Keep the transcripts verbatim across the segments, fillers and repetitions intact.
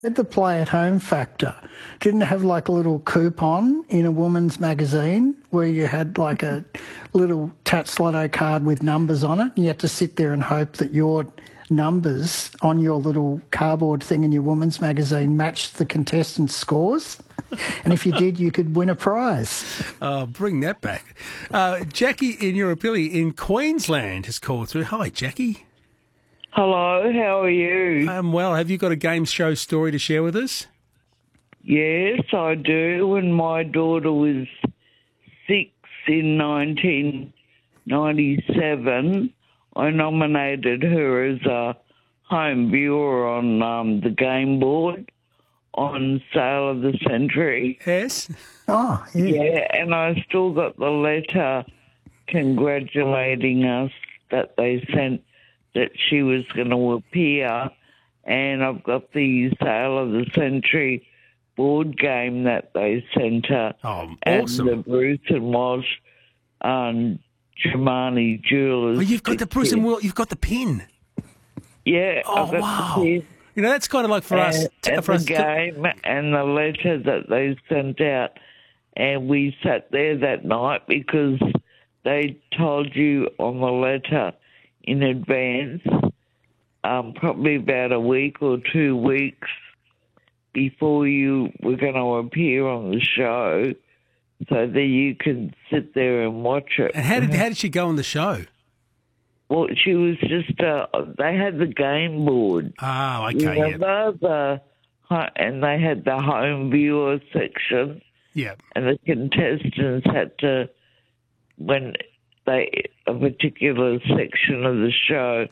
Had the play-at-home factor. Didn't it have like a little coupon in a woman's magazine where you had like a little Tats Lotto card with numbers on it, and you had to sit there and hope that your numbers on your little cardboard thing in your woman's magazine matched the contestants' scores? And if you did, you could win a prize. Oh, bring that back. Uh, Jackie in Eurobilly in Queensland has called through. Hi, Jackie. Hello, how are you? I'm well. Have you got a game show story to share with us? Yes, I do. When my daughter was six in nineteen ninety-seven, I nominated her as a home viewer on um, the game board on Sale of the Century. Yes. Oh, yeah. Yeah, and I still got the letter congratulating us that they sent that she was going to appear, and I've got the Sale of the Century board game that they sent her. Oh, and awesome. the Bruce and Walsh um, Germani Jewelers. Oh, you've got the Bruce and Will, you've got the pin. Yeah, Oh, I've got wow. the pin. You know, that's kind of like for us. And, and for the us game and the letter that they sent out, and we sat there that night because they told you on the letter in advance, um, probably about a week or two weeks before you were going to appear on the show, so that you can sit there and watch it. And how did how did she go on the show? Well, she was just, uh, they had the game board. Oh, okay, You yeah. remember the, and they had the home viewer section. Yeah. And the contestants had to, when they, a particular section of the show,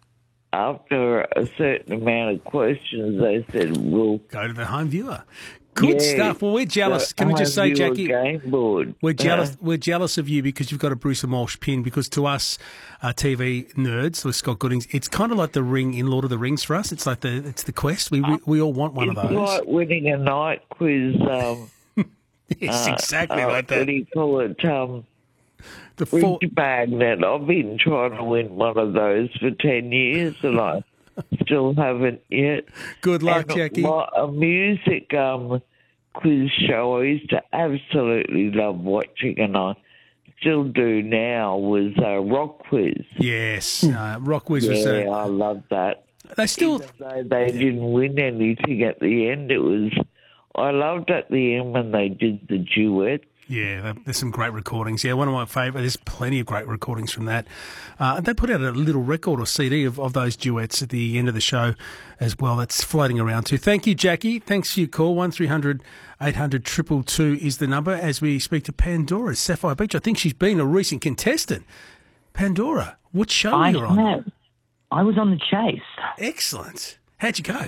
after a certain amount of questions, they said, well, go to the home viewer. Good yeah, stuff. Well, we're jealous. the Can we just say, home viewer Jackie, game board. we're jealous. Uh, We're jealous of you because you've got a Bruce and Walsh pin. Because to us, uh, T V nerds, with Scott Goodings, it's kind of like the ring in Lord of the Rings for us. It's like the it's the quest. We we, we all want one it's of those. like winning a night quiz. Um, It's uh, exactly uh, like that. What do you call it? Um, The four, Ridge Magnet. I've been trying to win one of those for ten years, and I still haven't yet. good luck, And Jackie. my- A music um, quiz show I used to absolutely love watching, and I still do now, was uh, Rock Quiz. Yes, uh, Rock Wiz was. Yeah, Uh, I love that. they still. Even though they didn't win anything at the end, it was. I loved at the end when they did the duet. Yeah, there's some great recordings. Yeah, one of my favourite. There's plenty of great recordings from that. Uh, they put out a little record or C D of, of those duets at the end of the show as well. That's floating around too. Thank you, Jackie. Thanks for your call. One three hundred eight hundred two two two is the number as we speak to Pandora, Sapphire Beach. I think she's been a recent contestant. Pandora, what show I were you on? have. I was on The Chase. Excellent. How'd you go?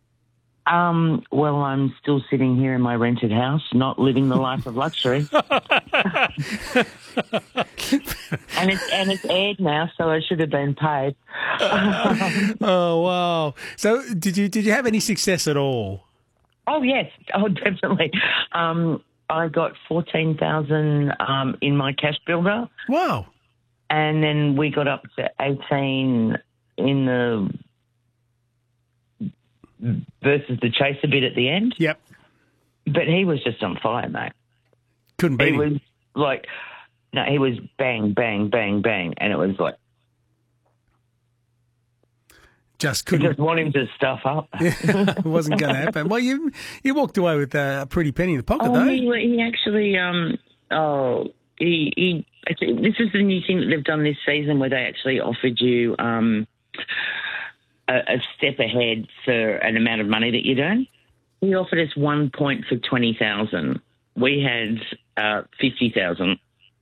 Um, well, I'm still sitting here in my rented house, not living the life of luxury. and it's and it's aired now, so I should have been paid. Oh wow! So did you did you have any success at all? Oh yes, oh definitely. Um, I got fourteen thousand um, in my cash builder. Wow! And then we got up to eighteen in the versus The Chase a bit at the end. Yep. But he was just on fire, mate. Couldn't beat He him. was like, no, he was bang, bang, bang, bang, and it was like, Just I couldn't. just want him to stuff up. It wasn't going to happen. Well, you you walked away with uh, a pretty penny in the pocket, Oh, though. he, he actually, um, oh, he, he, actually, this is the new thing that they've done this season where they actually offered you um, a, a step ahead for an amount of money that you'd earn. He offered us one point for twenty thousand. We had uh, fifty thousand.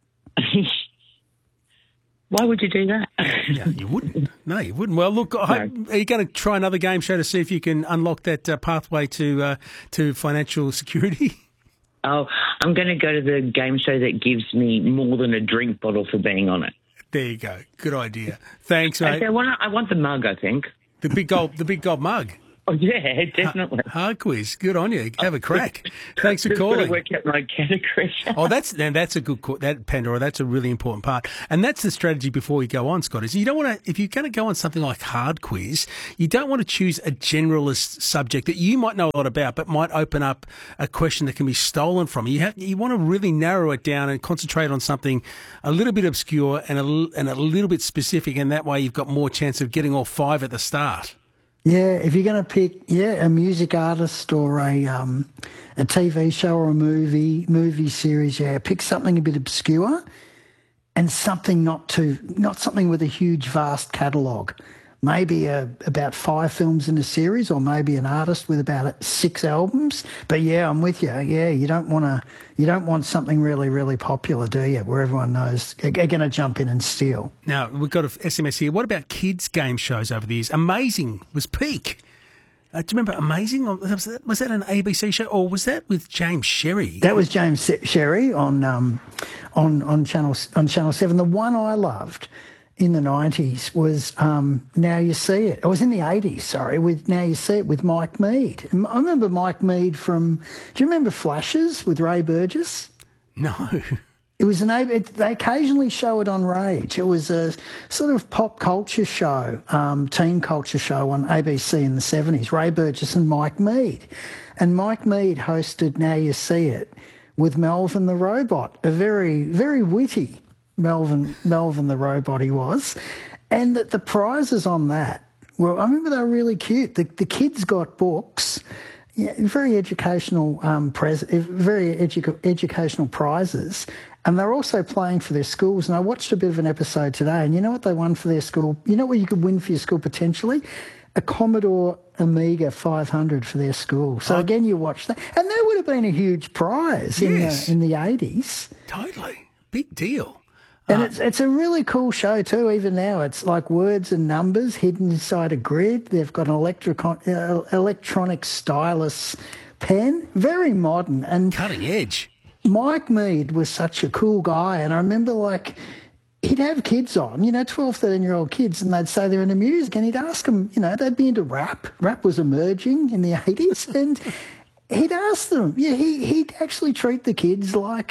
Why would you do that? Yeah, you wouldn't. No, you wouldn't. Well, look, I hope, are you going to try another game show to see if you can unlock that uh, pathway to uh, to financial security? Oh, I'm going to go to the game show that gives me more than a drink bottle for being on it. There you go. Good idea. Thanks, mate. Okay, I want, I want the mug, I think. The big gold, the big gold mug. Oh, yeah, definitely. Hard quiz. Good on you. Have a crack. Thanks for Just got to calling. work out my category. Oh, that's and that's a good co- that Pandora. That's a really important part, and that's the strategy before you go on, Scott. Is you don't want to if you're going to go on something like hard quiz, you don't want to choose a generalist subject that you might know a lot about, but might open up a question that can be stolen from you. You have you want to really narrow it down and concentrate on something a little bit obscure and a and a little bit specific, and that way you've got more chance of getting all five at the start. Yeah, if you're going to pick, yeah, a music artist or a um, a T V show or a movie movie series, yeah, pick something a bit obscure and something not too, not something with a huge, vast catalogue. Maybe a, about five films in a series, or maybe an artist with about six albums. But yeah, I'm with you. Yeah, you don't want to, you don't want something really, really popular, do you? Where everyone knows they're going to jump in and steal. Now we've got an S M S here. What about kids' game shows over the years? Amazing was peak. Uh, do you remember Amazing? Was that, was that an A B C show, or was that with James Sherry? That was James Sherry on um, on on channel on Channel Seven. The one I loved in the nineties was um, Now You See It. It was in the eighties, sorry, with Now You See It with Mike Mead. And I remember Mike Mead from, do you remember Flashes with Ray Burgess? No. It was an, it, they occasionally show it on Rage. It was a sort of pop culture show, um, teen culture show on A B C in the seventies, Ray Burgess and Mike Mead. And Mike Mead hosted Now You See It with Melvin the Robot, a very, very witty Melvin, Melvin the Robot he was. And the, the prizes on that, well, I remember they were really cute. The, the kids got books, yeah, very educational, um, pres- very edu- educational prizes. And they're also playing for their schools. And I watched a bit of an episode today, and you know what they won for their school? You know what you could win for your school potentially? A Commodore Amiga five hundred for their school. So oh. again, you watch that. And that would have been a huge prize Yes. in the, in the eighties. Totally. Big deal. And Uh, it's it's a really cool show too. Even now, it's like words and numbers hidden inside a grid. They've got an electric uh, electronic stylus pen, very modern and cutting edge. Mike Mead was such a cool guy, and I remember like he'd have kids on, you know, twelve, thirteen-year-old kids, and they'd say they're into music, and he'd ask them, you know, they'd be into rap. Rap was emerging in the eighties, and he'd ask them, yeah, he, he'd actually treat the kids like